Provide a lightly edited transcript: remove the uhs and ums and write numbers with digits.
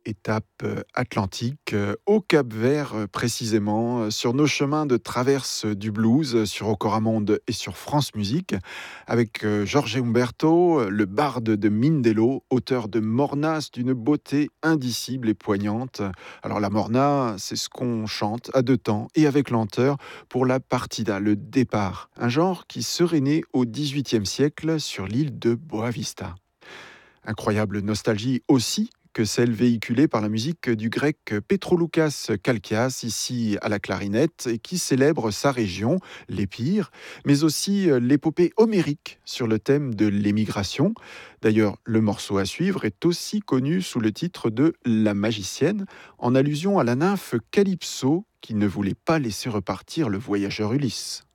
étape atlantique, au Cap-Vert précisément, sur nos chemins de traverse du blues, sur Ocoramonde et sur France Musique, avec Jorge Umberto, le barde de Mindelo, auteur de Mornas d'une beauté indicible et poignante. Alors la Morna, c'est ce qu'on chante à deux temps et avec lenteur pour la partida, le départ, un genre qui serait né au XVIIIe siècle sur l'île de Boavista. Incroyable nostalgie aussi que celle véhiculée par la musique du grec Petroloukas Kalkias, ici à la clarinette, et qui célèbre sa région, l'Épire, mais aussi l'épopée homérique sur le thème de l'émigration. D'ailleurs, le morceau à suivre est aussi connu sous le titre de La magicienne, en allusion à la nymphe Calypso qui ne voulait pas laisser repartir le voyageur Ulysse.